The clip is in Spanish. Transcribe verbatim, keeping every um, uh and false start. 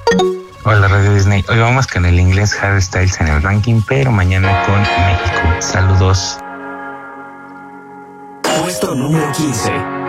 Hola Radio Disney, hoy vamos con el inglés Harry Styles en el ranking, pero mañana con México. Saludos. Puesto número quince.